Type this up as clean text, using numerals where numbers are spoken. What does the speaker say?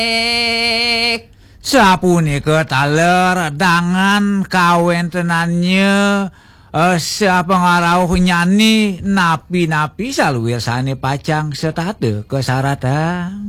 Sapunika taler dangan kawentenannya siapa ngarauh nyanyi napi-napi saluwirsane pacang setade kesaratan.